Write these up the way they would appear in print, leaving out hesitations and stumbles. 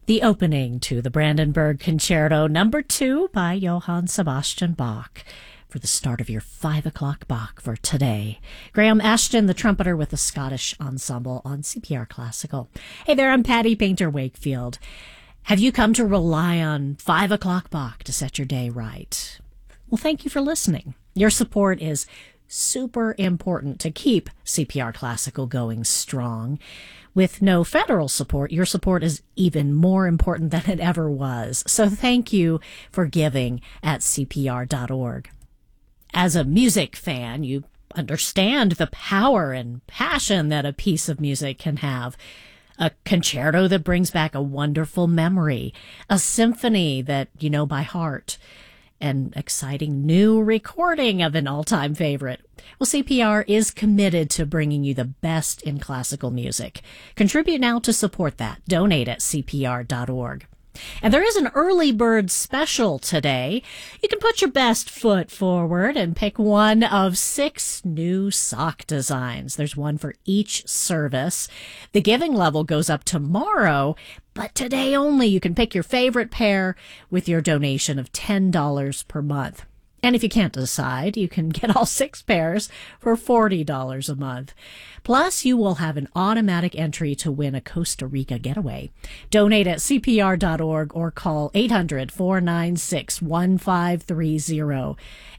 The opening to the Brandenburg Concerto Number 2 by Johann Sebastian Bach for the start of your 5 o'clock Bach for today. Graham Ashton, the trumpeter with the Scottish Ensemble on CPR Classical. Hey there, I'm Patty Painter Wakefield. Have you come to rely on 5 o'clock Bach to set your day right? Well, thank you for listening. Your support is super important to keep CPR Classical going strong. With no federal support, your support is even more important than it ever was. So thank you for giving at CPR.org. As a music fan, you understand the power and passion that a piece of music can have. A concerto that brings back a wonderful memory, a symphony that you know by heart, an exciting new recording of an all-time favorite. Well, CPR is committed to bringing you the best in classical music. Contribute now to support that. Donate at CPR.org. And there is an early bird special today. You can put your best foot forward and pick one of 6 new sock designs. There's one for each service. The giving level goes up tomorrow, but today only you can pick your favorite pair with your donation of $10 per month. And if you can't decide, you can get all 6 pairs for $40 a month. Plus, you will have an automatic entry to win a Costa Rica getaway. Donate at CPR.org or call 800-496-1530.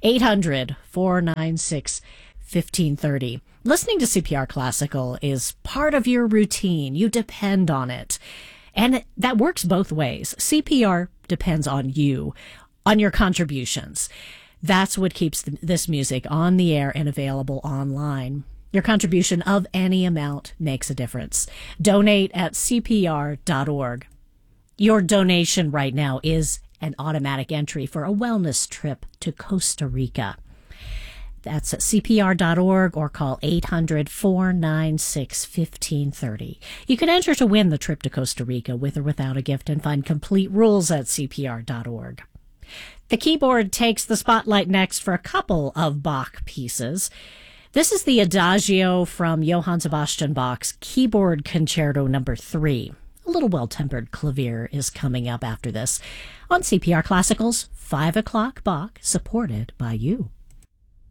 800-496-1530. Listening to CPR Classical is part of your routine. You depend on it. And that works both ways. CPR depends on you, on your contributions. That's what keeps this music on the air and available online. Your contribution of any amount makes a difference. Donate at CPR.org. Your donation right now is an automatic entry for a wellness trip to Costa Rica. That's at CPR.org or call 800-496-1530. You can enter to win the trip to Costa Rica with or without a gift and find complete rules at CPR.org. The keyboard takes the spotlight next for a couple of Bach pieces. This is the Adagio from Johann Sebastian Bach's Keyboard Concerto Number 3. A little well-tempered clavier is coming up after this on CPR Classical's 5 o'clock Bach, supported by you.